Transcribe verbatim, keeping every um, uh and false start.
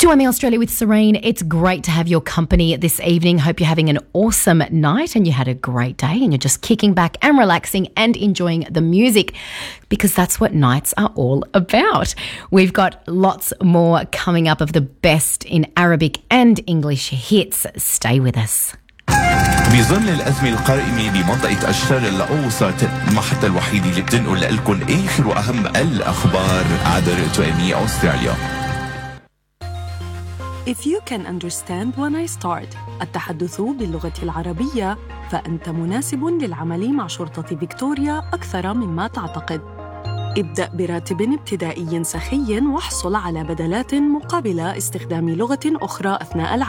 Join Me Australia with Serene. It's great to have your company this evening. Hope you're having an awesome night and you had a great day and you're just kicking back and relaxing and enjoying the music, because that's what nights are all about. We've got lots more coming up of the best in Arabic and English hits. Stay with us. بظل الأزمة القائمة بمنطقة الشرق الأوسط، المحطة الوحيدة اللي بتنقل لكم آخر وأهم الأخبار عبر تؤمي أستراليا. If you can understand when I start التحدث باللغة العربية، فأنت مناسب للعمل مع شرطة فيكتوريا أكثر مما تعتقد. ابدأ براتب ابتدائي سخي واحصل على بدلات مقابل استخدام لغة أخرى أثناء العمل.